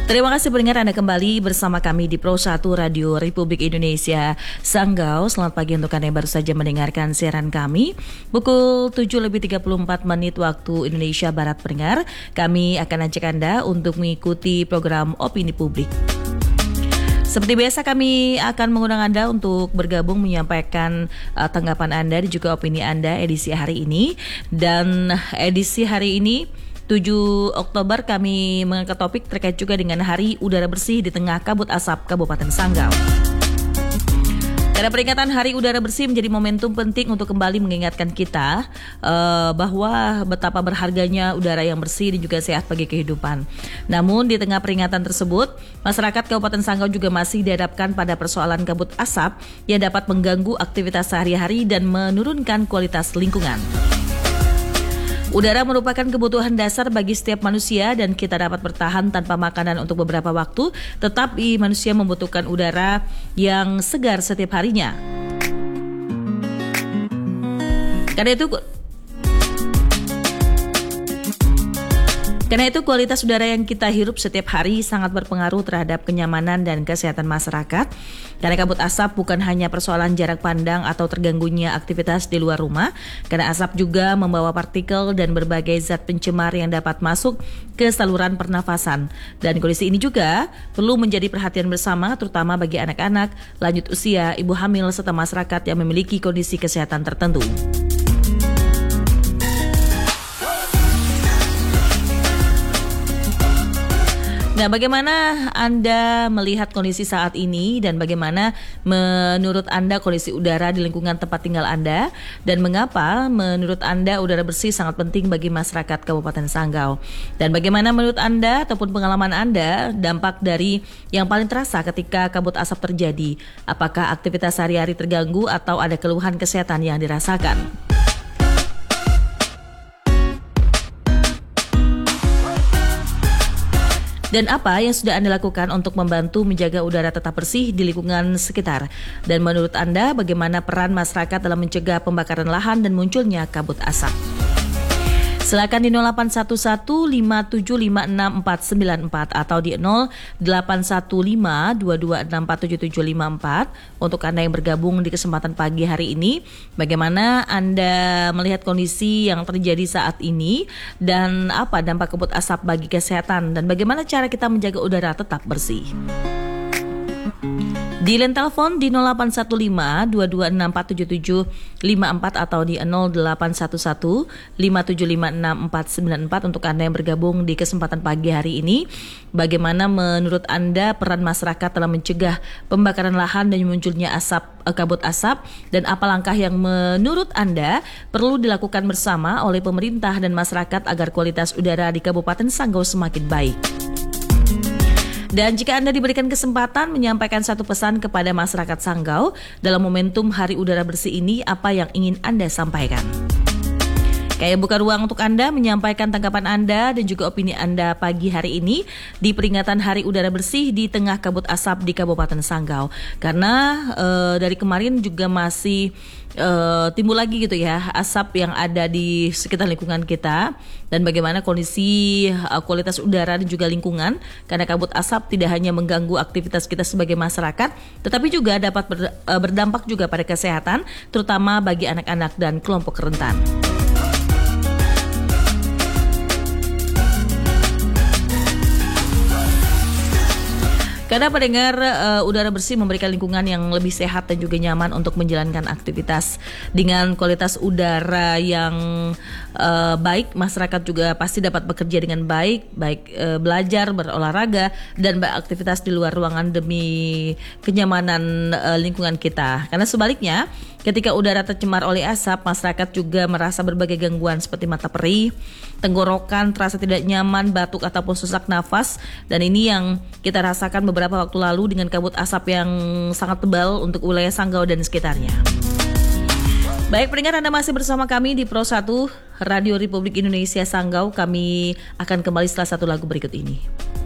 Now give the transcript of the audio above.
Terima kasih pendengar, Anda kembali bersama kami di Pro 1 Radio Republik Indonesia Sanggau. Selamat pagi untuk Anda yang baru saja mendengarkan siaran kami. Pukul 7:34 waktu Indonesia Barat pendengar. Kami akan ajak Anda untuk mengikuti program Opini Publik. Seperti biasa kami akan mengundang Anda untuk bergabung menyampaikan tanggapan Anda dan juga opini Anda edisi hari ini. Dan edisi hari ini 7 Oktober kami mengangkat topik terkait juga dengan Hari Udara Bersih di tengah kabut asap Kabupaten Sanggau. Karena peringatan Hari Udara Bersih menjadi momentum penting untuk kembali mengingatkan kita bahwa betapa berharganya udara yang bersih dan juga sehat bagi kehidupan. Namun di tengah peringatan tersebut, masyarakat Kabupaten Sanggau juga masih dihadapkan pada persoalan kabut asap yang dapat mengganggu aktivitas sehari-hari dan menurunkan kualitas lingkungan. Udara merupakan kebutuhan dasar bagi setiap manusia dan kita dapat bertahan tanpa makanan untuk beberapa waktu, tetapi manusia membutuhkan udara yang segar setiap harinya. Karena itu kualitas udara yang kita hirup setiap hari sangat berpengaruh terhadap kenyamanan dan kesehatan masyarakat. Karena kabut asap bukan hanya persoalan jarak pandang atau terganggunya aktivitas di luar rumah, karena asap juga membawa partikel dan berbagai zat pencemar yang dapat masuk ke saluran pernafasan. Dan kondisi ini juga perlu menjadi perhatian bersama, terutama bagi anak-anak, lanjut usia, ibu hamil, serta masyarakat yang memiliki kondisi kesehatan tertentu. Nah, bagaimana Anda melihat kondisi saat ini dan bagaimana menurut Anda kondisi udara di lingkungan tempat tinggal Anda dan mengapa menurut Anda udara bersih sangat penting bagi masyarakat Kabupaten Sanggau? Dan bagaimana menurut Anda ataupun pengalaman Anda dampak dari yang paling terasa ketika kabut asap terjadi? Apakah aktivitas sehari-hari terganggu atau ada keluhan kesehatan yang dirasakan? Dan apa yang sudah Anda lakukan untuk membantu menjaga udara tetap bersih di lingkungan sekitar? Dan menurut Anda, bagaimana peran masyarakat dalam mencegah pembakaran lahan dan munculnya kabut asap? Silakan di 0811-5756-494 atau di 0815-2264-7754 untuk Anda yang bergabung di kesempatan pagi hari ini. Bagaimana Anda melihat kondisi yang terjadi saat ini dan apa dampak kabut asap bagi kesehatan dan bagaimana cara kita menjaga udara tetap bersih? Di line telepon di 0815-2264-7754 atau di 0811-5756-494 untuk Anda yang bergabung di kesempatan pagi hari ini. Bagaimana menurut Anda peran masyarakat dalam mencegah pembakaran lahan dan munculnya kabut asap dan apa langkah yang menurut Anda perlu dilakukan bersama oleh pemerintah dan masyarakat agar kualitas udara di Kabupaten Sanggau semakin baik? Dan jika Anda diberikan kesempatan menyampaikan satu pesan kepada masyarakat Sanggau dalam momentum Hari Udara Bersih ini, apa yang ingin Anda sampaikan? Kami buka ruang untuk Anda menyampaikan tanggapan Anda dan juga opini Anda pagi hari ini di peringatan Hari Udara Bersih di tengah kabut asap di Kabupaten Sanggau. Karena dari kemarin juga masih timbul lagi gitu ya asap yang ada di sekitar lingkungan kita dan bagaimana kondisi kualitas udara dan juga lingkungan karena kabut asap tidak hanya mengganggu aktivitas kita sebagai masyarakat tetapi juga dapat berdampak juga pada kesehatan terutama bagi anak-anak dan kelompok rentan. Karena pendengar udara bersih memberikan lingkungan yang lebih sehat dan juga nyaman untuk menjalankan aktivitas. Dengan kualitas udara yang baik, masyarakat juga pasti dapat bekerja dengan baik belajar, berolahraga, dan beraktivitas di luar ruangan demi kenyamanan lingkungan kita. Karena sebaliknya, ketika udara tercemar oleh asap, masyarakat juga merasa berbagai gangguan seperti mata perih, tenggorokan, terasa tidak nyaman, batuk ataupun sesak nafas. Dan ini yang kita rasakan beberapa waktu lalu dengan kabut asap yang sangat tebal untuk wilayah Sanggau dan sekitarnya. Baik pendengar, Anda masih bersama kami di Pro 1 Radio Republik Indonesia Sanggau. Kami akan kembali setelah satu lagu berikut ini.